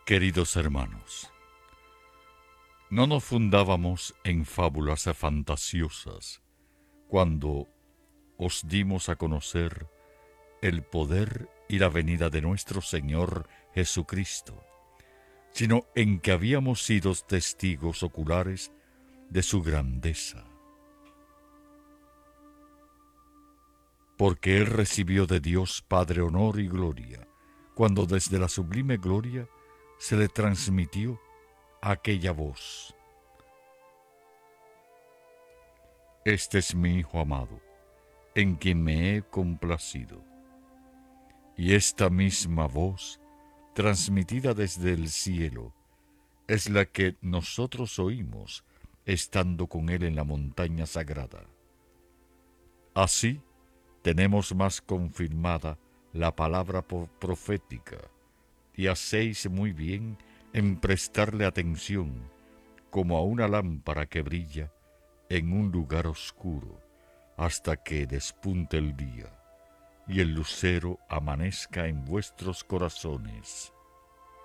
Queridos hermanos, no nos fundábamos en fábulas fantasiosas cuando os dimos a conocer el poder y la venida de nuestro Señor Jesucristo, sino en que habíamos sido testigos oculares de su grandeza. Porque Él recibió de Dios Padre honor y gloria, cuando desde la sublime gloria se le transmitió aquella voz: Este es mi Hijo amado, en quien me he complacido. Y esta misma voz, transmitida desde el cielo, es la que nosotros oímos estando con Él en la montaña sagrada. Así tenemos más confirmada la palabra profética, y hacéis muy bien en prestarle atención, como a una lámpara que brilla en un lugar oscuro, hasta que despunte el día, y el lucero amanezca en vuestros corazones.